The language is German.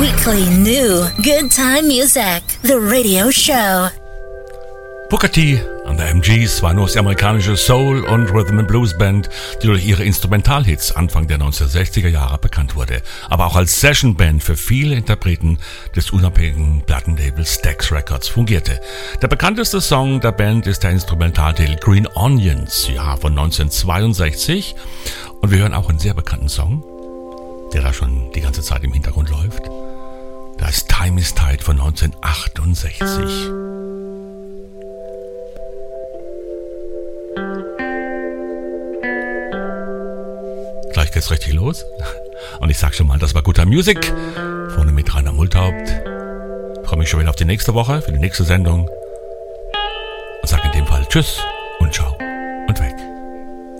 weekly new good time music. The radio show. Booker T an der MGs war eine US-amerikanische Soul- und Rhythm-and-Blues-Band, die durch ihre Instrumentalhits Anfang der 1960er Jahre bekannt wurde, aber auch als Session-Band für viele Interpreten des unabhängigen Plattenlabels Stax Records fungierte. Der bekannteste Song der Band ist der Instrumentaltitel Green Onions, ja, von 1962. Und wir hören auch einen sehr bekannten Song, der da schon die ganze Zeit im Hintergrund läuft. Da ist Time is Tide von 1968. Gleich geht's richtig los. Und ich sag schon mal, das war Good Time Music. Vorne mit Rainer Multhaupt. Ich freue mich schon wieder auf die nächste Woche, für die nächste Sendung. Und sag in dem Fall Tschüss.